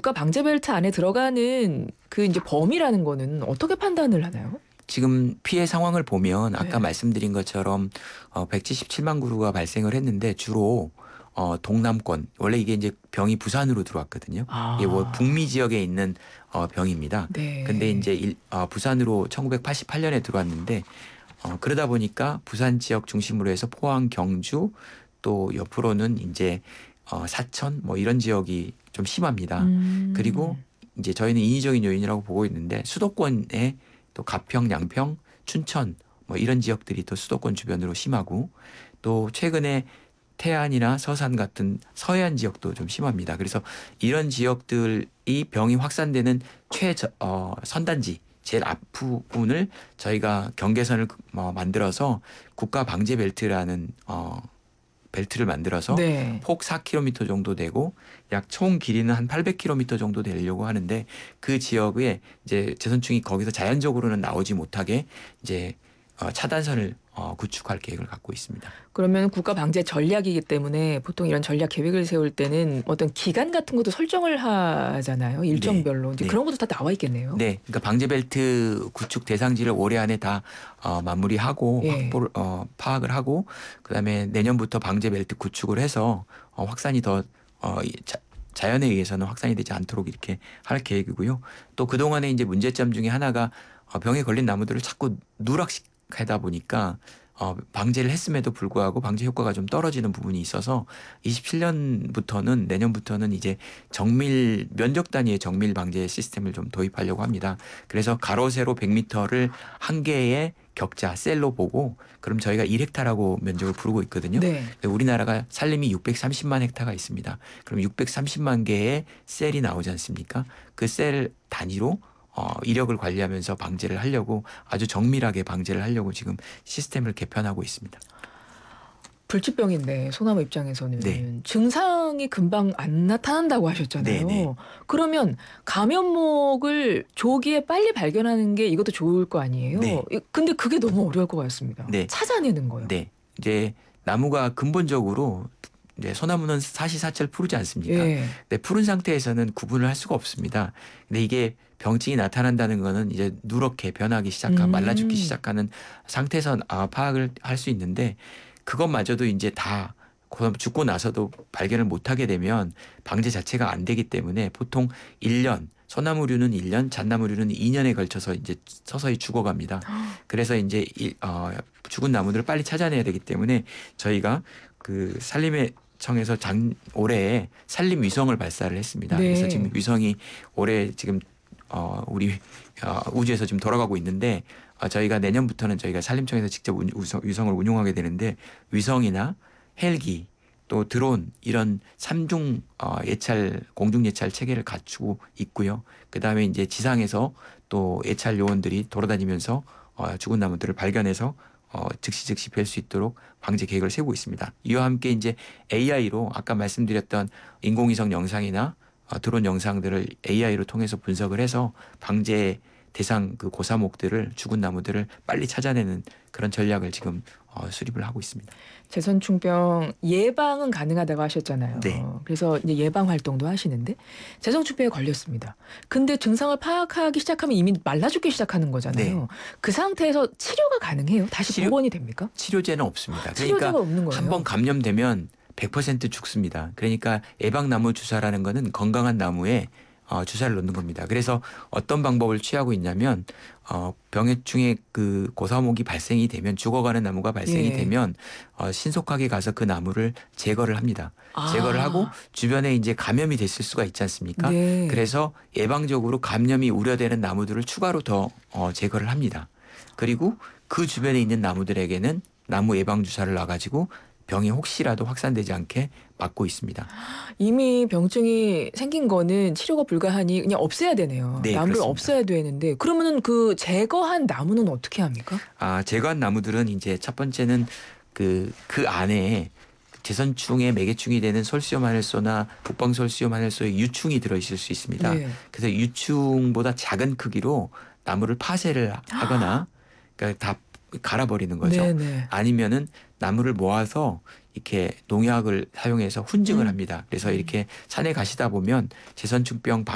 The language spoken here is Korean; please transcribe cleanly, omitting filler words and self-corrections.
국가 방제 벨트 안에 들어가는 그 이제 범위라는 거는 어떻게 판단을 하나요? 지금 피해 상황을 보면 아까 네. 말씀드린 것처럼 177만 그루가 발생을 했는데 주로 동남권 원래 이게 이제 병이 부산으로 들어왔거든요. 이게 북미 지역에 있는 병입니다. 네. 근데 이제 부산으로 1988년에 들어왔는데 그러다 보니까 부산 지역 중심으로 해서 포항, 경주 또 옆으로는 이제 사천 뭐 이런 지역이 좀 심합니다. 그리고 이제 저희는 인위적인 요인이라고 보고 있는데 수도권에 또 가평, 양평, 춘천 뭐 이런 지역들이 또 수도권 주변으로 심하고 또 최근에 태안이나 서산 같은 서해안 지역도 좀 심합니다. 그래서 이런 지역들이 병이 확산되는 선단지 제일 앞부분을 저희가 경계선을 만들어서 국가 방제 벨트라는 벨트를 만들어서 네. 폭 4km 정도 되고 약 총 길이는 한 800km 정도 되려고 하는데 그 지역에 이제 재선충이 거기서 자연적으로는 나오지 못하게 이제 차단선을 구축할 계획을 갖고 있습니다. 그러면 국가 방제 전략이기 때문에 보통 이런 전략 계획을 세울 때는 어떤 기간 같은 것도 설정을 하잖아요. 일정별로. 이제 네. 그런 것도 다 나와 있겠네요. 네, 그러니까 방제벨트 구축 대상지를 올해 안에 다 마무리하고 예. 파악을 하고 그다음에 내년부터 방제벨트 구축을 해서 확산이 더 자연에 의해서는 확산이 되지 않도록 이렇게 할 계획이고요. 또 그동안에 이제 문제점 중에 하나가 병에 걸린 나무들을 자꾸 누락시키다 보니까 방제를 했음에도 불구하고 방제 효과가 좀 떨어지는 부분이 있어서 27년부터는 내년부터는 이제 면적 단위의 정밀 방제 시스템을 좀 도입하려고 합니다. 그래서 가로 세로 100m를 한 개의 격자 셀로 보고 그럼 저희가 1헥타라고 면적을 부르고 있거든요. 네. 우리나라가 산림이 630만 헥타가 있습니다. 그럼 630만 개의 셀이 나오지 않습니까? 그 셀 단위로 이력을 관리하면서 방제를 하려고 아주 정밀하게 방제를 하려고 지금 시스템을 개편하고 있습니다. 불치병인데 소나무 입장에서는 네. 증상이 금방 안 나타난다고 하셨잖아요. 네. 그러면 감염목을 조기에 빨리 발견하는 게 이것도 좋을 거 아니에요. 네. 근데 그게 너무 어려울 것 같습니다. 네. 찾아내는 거요. 네. 이제 나무가 근본적으로 이제 소나무는 사시사철 푸르지 않습니까? 예. 근데 푸른 상태에서는 구분을 할 수가 없습니다. 근데 이게 병증이 나타난다는 거는 이제 누렇게 변하기 시작한 말라 죽기 시작하는 상태에서 파악을 할 수 있는데 그것마저도 이제 다 죽고 나서도 발견을 못하게 되면 방제 자체가 안 되기 때문에 보통 1년 소나무류는 1년, 잣나무류는 2년에 걸쳐서 이제 서서히 죽어갑니다. 그래서 이제 죽은 나무들을 빨리 찾아내야 되기 때문에 저희가 그 산림청에서 올해 산림 위성을 발사를 했습니다. 네. 그래서 지금 위성이 올해 지금 우리 우주에서 지금 돌아가고 있는데 저희가 내년부터는 저희가 산림청에서 직접 위성을 운용하게 되는데 위성이나 헬기 또 드론 이런 3중 공중 예찰 체계를 갖추고 있고요. 그다음에 이제 지상에서 또 예찰 요원들이 돌아다니면서 죽은 나무들을 발견해서 즉시 뵐 수 있도록 방제 계획을 세우고 있습니다. 이와 함께 이제 AI로 아까 말씀드렸던 인공위성 영상이나 드론 영상들을 AI로 통해서 분석을 해서 방제 대상 그 고사목들을 죽은 나무들을 빨리 찾아내는 그런 전략을 지금 수립을 하고 있습니다. 재선충병 예방은 가능하다고 하셨잖아요. 네. 그래서 이제 예방 활동도 하시는데 재선충병에 걸렸습니다. 근데 증상을 파악하기 시작하면 이미 말라 죽기 시작하는 거잖아요. 네. 그 상태에서 치료가 가능해요? 다시 복원이 됩니까? 치료제는 없습니다. 치료제가 그러니까 없는 거예요. 한번 감염되면 100% 죽습니다. 그러니까 예방나무 주사라는 거는 건강한 나무에 주사를 놓는 겁니다. 그래서 어떤 방법을 취하고 있냐면 병해 중에 그 고사목이 발생이 되면 죽어가는 나무가 발생이 되면 신속하게 가서 그 나무를 제거를 합니다. 제거를 하고 주변에 이제 감염이 됐을 수가 있지 않습니까? 네. 그래서 예방적으로 감염이 우려되는 나무들을 추가로 더 제거를 합니다. 그리고 그 주변에 있는 나무들에게는 나무 예방 주사를 놔가지고 병이 혹시라도 확산되지 않게 막고 있습니다. 이미 병증이 생긴 거는 치료가 불가하니 그냥 없애야 되네요. 네, 나무를 그렇습니다. 없애야 되는데 그러면은 그 제거한 나무는 어떻게 합니까? 제거한 나무들은 이제 첫 번째는 그 안에 재선충의 매개충이 되는 솔시움 하넬소나 북방솔시움 하넬소의 유충이 들어있을 수 있습니다. 네. 그래서 유충보다 작은 크기로 나무를 파쇄를 하거나 그러니까 다 갈아버리는 거죠. 네네. 아니면은 나무를 모아서 이렇게 농약을 사용해서 훈증을 합니다. 그래서 이렇게 산에 가시다 보면 재선충병